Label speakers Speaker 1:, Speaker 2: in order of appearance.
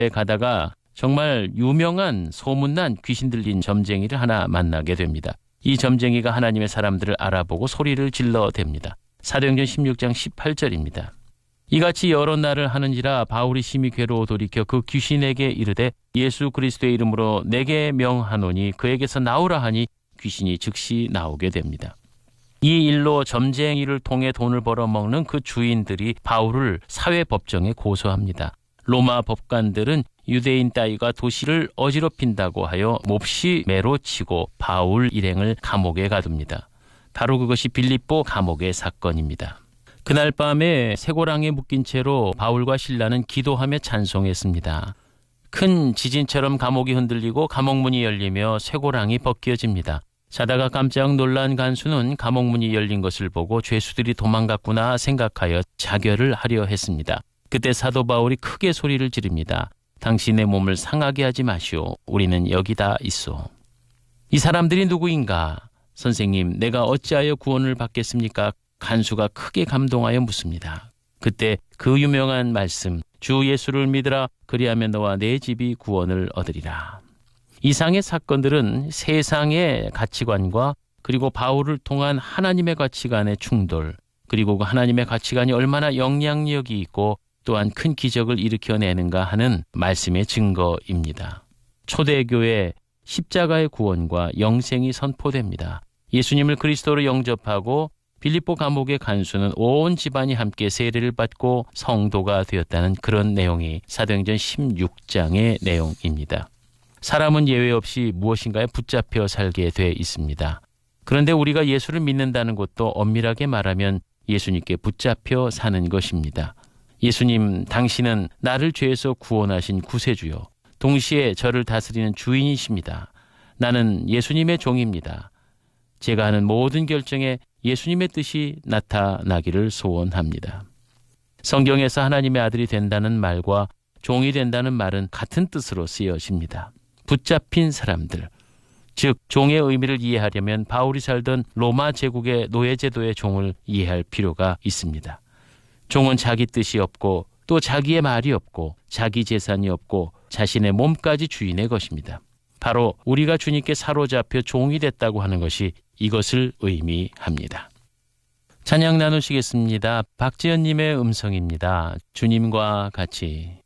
Speaker 1: 가다가 정말 유명한 소문난 귀신 들린 점쟁이를 하나 만나게 됩니다. 이 점쟁이가 하나님의 사람들을 알아보고 소리를 질러댑니다. 사도행전 16장 18절입니다. 이같이 여러 날을 하는지라 바울이 심히 괴로워 돌이켜 그 귀신에게 이르되 예수 그리스도의 이름으로 내게 명하노니 그에게서 나오라 하니 귀신이 즉시 나오게 됩니다. 이 일로 점쟁이를 통해 돈을 벌어먹는 그 주인들이 바울을 사회법정에 고소합니다. 로마 법관들은 유대인 따위가 도시를 어지럽힌다고 하여 몹시 매로 치고 바울 일행을 감옥에 가둡니다. 바로 그것이 빌립보 감옥의 사건입니다. 그날 밤에 쇠고랑에 묶인 채로 바울과 실라는 기도하며 찬송했습니다. 큰 지진처럼 감옥이 흔들리고 감옥문이 열리며 쇠고랑이 벗겨집니다. 자다가 깜짝 놀란 간수는 감옥문이 열린 것을 보고 죄수들이 도망갔구나 생각하여 자결을 하려 했습니다. 그때 사도 바울이 크게 소리를 지릅니다. 당신의 몸을 상하게 하지 마시오. 우리는 여기다 있소. 이 사람들이 누구인가? 선생님, 내가 어찌하여 구원을 받겠습니까? 간수가 크게 감동하여 묻습니다. 그때 그 유명한 말씀, 주 예수를 믿으라. 그리하면 너와 내 집이 구원을 얻으리라. 이상의 사건들은 세상의 가치관과 그리고 바울을 통한 하나님의 가치관의 충돌, 그리고 그 하나님의 가치관이 얼마나 영향력이 있고 또한 큰 기적을 일으켜내는가 하는 말씀의 증거입니다. 초대교회 십자가의 구원과 영생이 선포됩니다. 예수님을 그리스도로 영접하고 빌립보 감옥의 간수는 온 집안이 함께 세례를 받고 성도가 되었다는 그런 내용이 사도행전 16장의 내용입니다. 사람은 예외 없이 무엇인가에 붙잡혀 살게 돼 있습니다. 그런데 우리가 예수를 믿는다는 것도 엄밀하게 말하면 예수님께 붙잡혀 사는 것입니다. 예수님, 당신은 나를 죄에서 구원하신 구세주요. 동시에 저를 다스리는 주인이십니다. 나는 예수님의 종입니다. 제가 하는 모든 결정에 예수님의 뜻이 나타나기를 소원합니다. 성경에서 하나님의 아들이 된다는 말과 종이 된다는 말은 같은 뜻으로 쓰여집니다. 붙잡힌 사람들, 즉 종의 의미를 이해하려면 바울이 살던 로마 제국의 노예제도의 종을 이해할 필요가 있습니다. 종은 자기 뜻이 없고 또 자기의 말이 없고 자기 재산이 없고 자신의 몸까지 주인의 것입니다. 바로 우리가 주님께 사로잡혀 종이 됐다고 하는 것이 이것을 의미합니다. 찬양 나누시겠습니다. 박지연님의 음성입니다. 주님과 같이.